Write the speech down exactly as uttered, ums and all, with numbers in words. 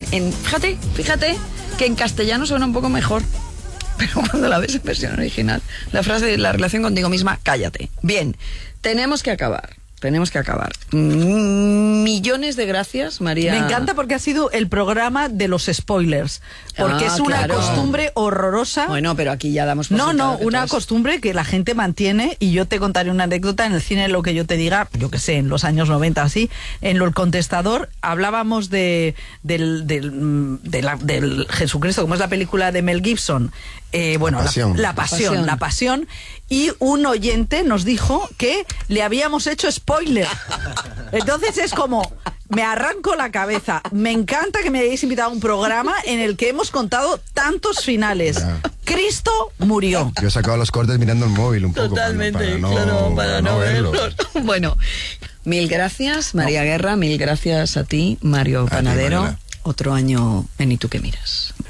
en, fíjate, fíjate que en castellano suena un poco mejor. Pero cuando la ves en versión original, la frase de la relación contigo misma, cállate. Bien, tenemos que acabar. Tenemos que acabar. Mm, millones de gracias, María. Me encanta porque ha sido el programa de los spoilers. Porque ah, es una claro. costumbre horrorosa. Bueno, pero aquí ya damos por No, no, una es... costumbre que la gente mantiene. Y yo te contaré una anécdota en el cine, lo que yo te diga, yo que sé, en los años noventa, así. En lo El Contestador hablábamos de del, del, de la, del Jesucristo, como es la película de Mel Gibson. Eh, bueno, la pasión. La, la, pasión, la pasión, la pasión. Y un oyente nos dijo que le habíamos hecho spoiler. Entonces es como, me arranco la cabeza. Me encanta que me hayáis invitado a un programa en el que hemos contado tantos finales. Ya. Cristo murió. Yo he sacado los cortes mirando el móvil un poco. Totalmente, para no, claro, para, para no, no verlos. verlos. Bueno, mil gracias, María no. Guerra, mil gracias a ti, Mario Panadero. A ti, Otro año en ¿Y tú qué miras?